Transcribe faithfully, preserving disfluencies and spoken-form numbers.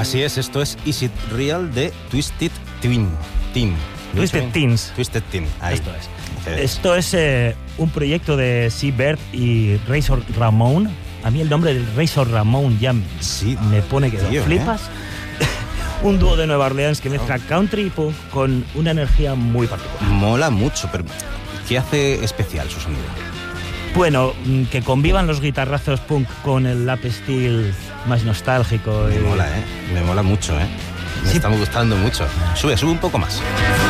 Así es, esto es Is It Real de Twisted Twin. Team. Twisted Teens. Twisted Team, ahí. Esto es. Esto es eh, un proyecto de Seabird y Razor Ramon. A mí el nombre del Razor Ramon ya sí, me pone que tío, flipas. ¿eh? Un dúo de Nueva Orleans que mezcla country y punk con una energía muy particular. Mola mucho, pero ¿qué hace especial su sonido? Bueno, que convivan los guitarrazos punk con el lap steel más nostálgico. Me y... mola, ¿eh? Me mola mucho, ¿eh? Me Sí. está gustando mucho. Sube, sube un poco más.